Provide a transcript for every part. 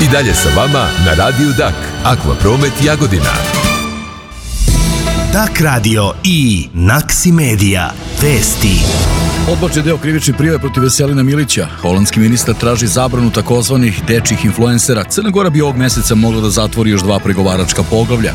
I dalje sa vama na Radiju Dak, Akvapromet Jagodina. Dak radio i Naksi Media. Vesti. Odbačen deo krivične prijave protiv Veselina Milića. Holandski ministar traži zabranu takozvanih dečjih influencera. Crna Gora bi ovog meseca mogla da zatvori još 2 pregovaračka poglavlja.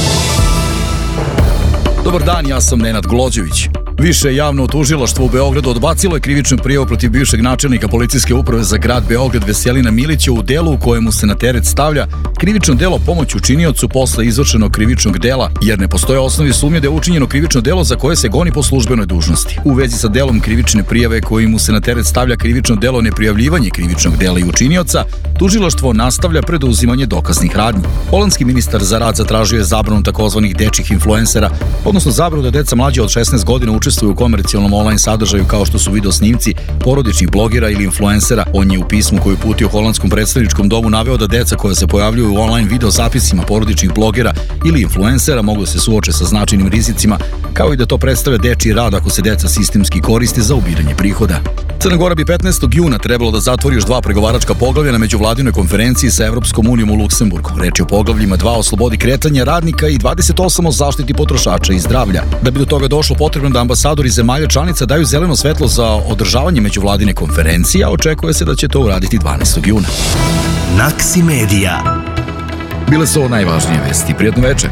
Dobar dan, ja sam Nenad Glođević. Više javno tužilaštvo u Beogradu odbacilo je krivičnu prijavu protiv bivšeg načelnika policijske uprave za grad Beograd Veselina Milića u delu u kojemu se na teret stavlja krivično delo pomoć učiniocu posle izvršenog krivičnog dela, jer ne postoje osnovi sumnje da je učinjeno krivično delo za koje se goni po službenoj dužnosti. U vezi sa delom krivične prijave kojim mu se na teret stavlja krivično delo neprijavljivanje krivičnog dela i učinioca, tužilaštvo nastavlja preduzimanje dokaznih radnji. Holandski ministar za rad zatražio je zabranu takozvanih dečjih influencera, odnosno zabranu da deca mlađe od 16 godina učestvuju u komercijalnom online sadržaju kao što su video snimci porodičnih blogera ili influencera. On je u pismu koju uputio Holandskom predstavničkom domu naveo da deca koja se pojavljuju u online video zapisima porodičnih blogera ili influencera mogu da se suoče sa značajnim rizicima, kao i da to predstavlja dečiji rad ako se deca sistemski koriste za ubiranje prihoda. Crna Gora bi 15. juna trebalo da zatvori još 2 pregovaračka poglavlja na međuvladinoj konferenciji sa Evropskom unijom u Luksemburgu. Reč je o poglavljima 2 o slobodi kretanja radnika i 28 o zaštiti potrošača i zdravlja. Da bi do toga došlo, potrebno da ambasadori zemalja članica daju zeleno svetlo za održavanje međuvladine konferencije, a očekuje se da će to uraditi 12. juna. Naksi Media. Bile su ovo najvažnije vesti. Prijatno večer.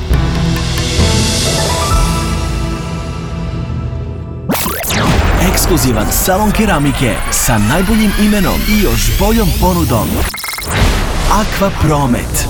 Ekskluzivan salon keramike sa najboljim imenom i još boljom ponudom. Akvapromet.